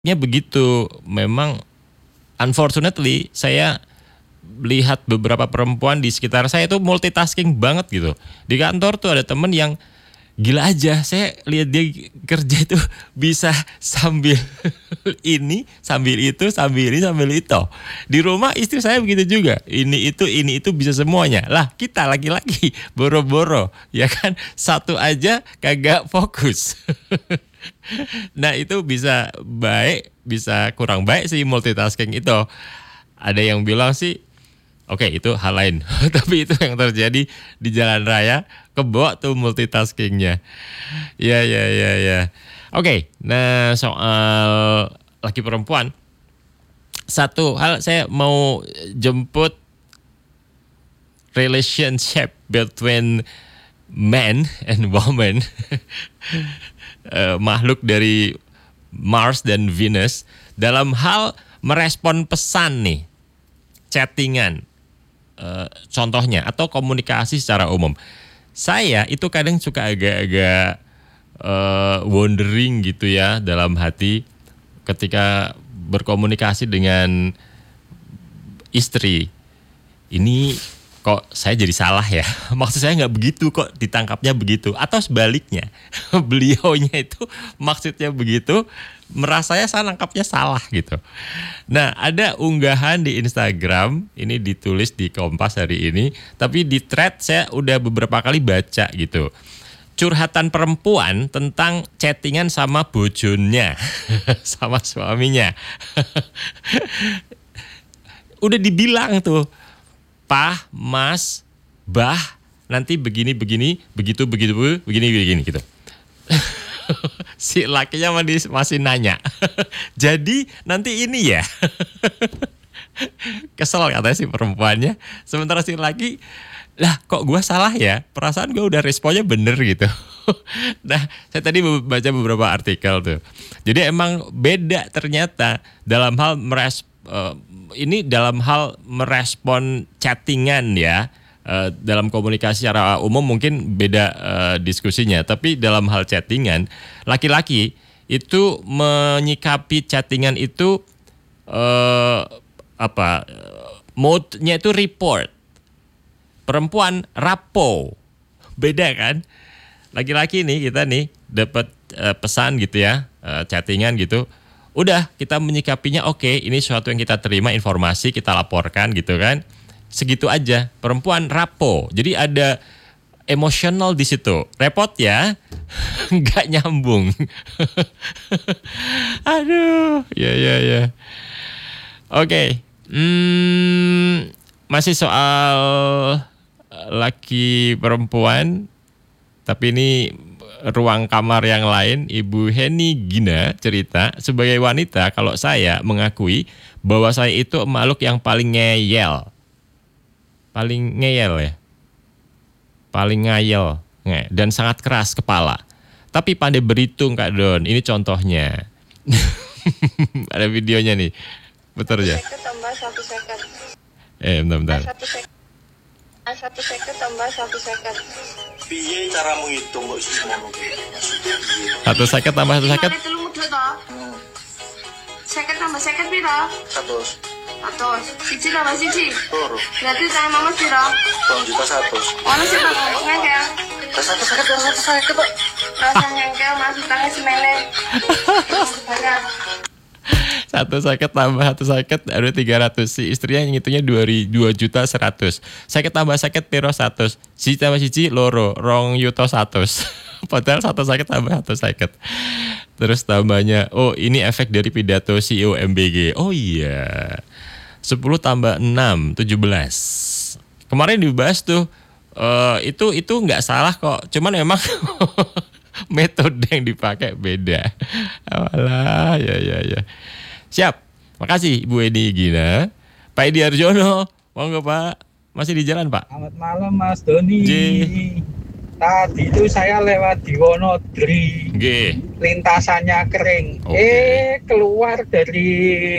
begitu. Memang unfortunately saya lihat beberapa perempuan di sekitar saya itu multitasking banget gitu. Di kantor tuh ada temen yang gila aja, saya lihat dia kerja itu bisa sambil ini, sambil itu, sambil ini, sambil itu. Di rumah istri saya begitu juga. Ini itu bisa semuanya. Lah kita laki-laki boro-boro, ya kan? Satu aja kagak fokus. Nah itu bisa baik, bisa kurang baik sih multitasking itu. Ada yang bilang sih, oke, itu hal lain. Tapi itu yang terjadi di jalan raya, kebawa tuh multitaskingnya. Ya. Oke, nah soal laki perempuan, satu hal saya mau jemput relationship between man and woman, makhluk dari Mars dan Venus, dalam hal merespon pesan nih, chattingan. Contohnya atau komunikasi secara umum. Saya itu kadang suka agak-agak wondering gitu ya dalam hati ketika berkomunikasi dengan istri. Ini kok saya jadi salah ya? Maksud saya nggak begitu kok, ditangkapnya begitu. Atau sebaliknya, beliaunya itu maksudnya begitu, merasanya saya nangkapnya salah gitu. Nah, ada unggahan di Instagram, ini ditulis di Kompas hari ini, tapi di thread saya udah beberapa kali baca gitu. Curhatan perempuan tentang chattingan sama bojonya, sama suaminya. Udah dibilang tuh, Pah, Mas, Bah, nanti begini, begitu, begini gitu. Si lakinya masih nanya. Jadi nanti ini ya. Kesel katanya si perempuannya. Sementara si laki, lah kok gue salah ya? Perasaan gue udah responnya bener gitu. Nah, saya tadi baca beberapa artikel tuh. Jadi emang beda ternyata dalam hal dalam hal merespon chattingan ya. Dalam komunikasi secara umum mungkin beda diskusinya, tapi dalam hal chattingan, laki-laki itu menyikapi chattingan itu mode-nya itu report, perempuan rapo, beda kan? Laki-laki nih kita nih dapat pesan gitu ya, chattingan gitu, udah kita menyikapinya oke, ini sesuatu yang kita terima informasi kita laporkan gitu kan. Segitu aja. Perempuan rapo. Jadi ada emosional di situ. Repot ya. Nggak nyambung. Aduh. Ya. Oke. Masih soal laki perempuan. Tapi ini ruang kamar yang lain. Ibu Heni Gina cerita, sebagai wanita kalau saya mengakui bahwa saya itu makhluk yang paling ngeyel. Paling ngeyel dan sangat keras kepala. Tapi pandai berhitung Kak Don. Ini contohnya. Ada videonya nih. Betul ya? 1 second tambah 1 second. Bentar. 1 second tambah 1 second. Piye cara menghitung kok iso ngono ki? 1 second tambah 1 second. Second tambah second piro? 100. Siji tambah siji. Loro. Berarti saya mama piro? 2.100.000. Ono sih Pak, ngengkel. 150 Pak. Rasa ngengkel masuk tangan semene. Banyak. 1 second tambah 1 second ada 300. Si istrinya ngitungnya 2.100.000. Second tambah second piro 100. Siji tambah siji loro, 2.100.000. Padahal 1 second tambah 1 second. Terus tambahnya, oh ini efek dari pidato CEO MBG. Oh iya. 10 tambah 6, 17. Kemarin dibahas tuh, itu nggak salah kok. Cuman emang metode yang dipakai beda. Walah, ya. Siap. Makasih Ibu Edi Gina. Pak Edi Arjono, monggo Pak. Masih di jalan Pak? Selamat malam Mas Doni. J. Tadi itu saya lewat di Wonodri. G. Lintasannya kering. Oke. Keluar dari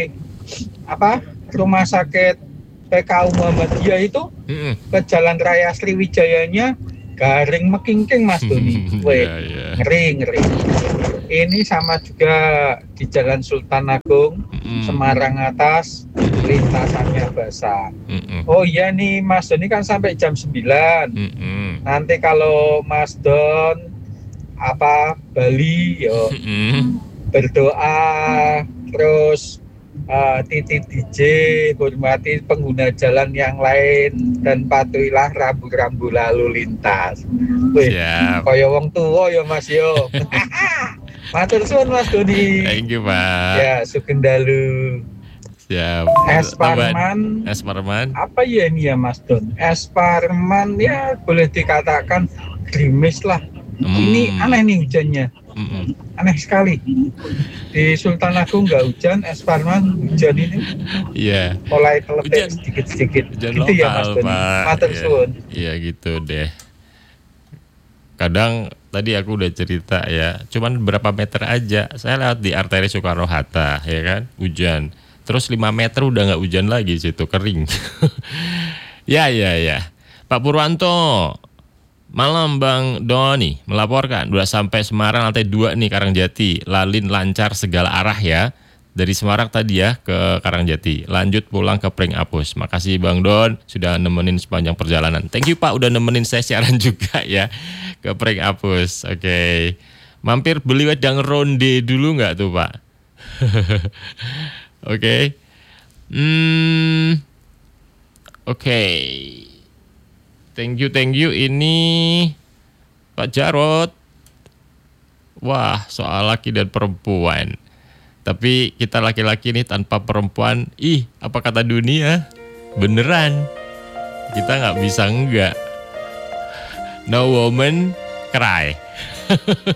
rumah sakit PKU Muhammadiyah itu ke Jalan Raya Sriwijayanya garing mekingking Mas Doni. Iya. Ngeri. Ini sama juga di Jalan Sultan Agung, Semarang Atas, lintasannya basah. Oh iya nih Mas Don, ini kan sampai jam 9. Nanti kalau Mas Don Bali yo berdoa, terus titip DJ, hormati pengguna jalan yang lain, dan patuhilah rambu-rambu lalu lintas. Wih, kaya wong tua ya Mas yo. Matur suwun Mas Doni. Thank you Pak. Ya, sugeng dalu. Siap. Es Parman. Es Parman. Apa ya ini ya Mas Don? Es Parman ya boleh dikatakan gerimis lah. Ini aneh nih hujannya. Aneh sekali. Di Sultan Agung nggak hujan, Es Parman hujan ini. Iya. Mulai terlepas sedikit-sedikit. Hujan Gitu lokal, ya Mas Don. Pak. Matur suwun. Iya gitu deh. Kadang tadi aku udah cerita ya, cuman berapa meter aja. Saya lewat di arteri Soekarno-Hatta, ya kan, hujan. Terus 5 meter udah nggak hujan lagi situ, kering. Ya. Pak Purwanto, malam Bang Doni melaporkan udah sampai Semarang lantai 2 nih Karangjati. Lalin lancar segala arah ya. Dari Semarang tadi ya ke Karangjati. Lanjut pulang ke Pring Apus. Makasih Bang Don sudah nemenin sepanjang perjalanan. Thank you Pak udah nemenin saya siaran juga ya ke Pring Apus. Oke. Mampir beli wedang ronde dulu nggak tuh Pak? Oke. Oke. Thank you. Ini Pak Jarot. Wah, soal laki dan perempuan. Tapi kita laki-laki nih tanpa perempuan, apa kata dunia? Beneran. Kita nggak bisa enggak. No woman cry.